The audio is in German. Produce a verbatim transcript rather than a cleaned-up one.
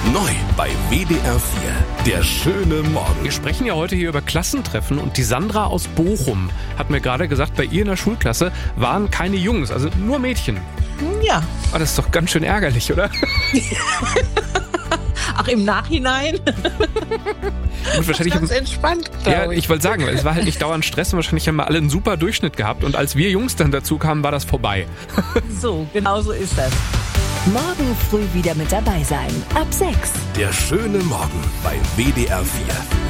Neu bei W D R vier, der schöne Morgen. Wir sprechen ja heute hier über Klassentreffen und die Sandra aus Bochum hat mir gerade gesagt, bei ihr in der Schulklasse waren keine Jungs, also nur Mädchen. Ja. Oh, das ist doch ganz schön ärgerlich, oder? Ach, im Nachhinein? Und wahrscheinlich ganz entspannt, Ja, glaube ich. ich wollte sagen, es war halt nicht dauernd Stress und wahrscheinlich haben wir alle einen super Durchschnitt gehabt und als wir Jungs dann dazu kamen, war das vorbei. So, genau so ist das. Morgen früh wieder mit dabei sein. Ab sechs. Der schöne Morgen bei W D R vier.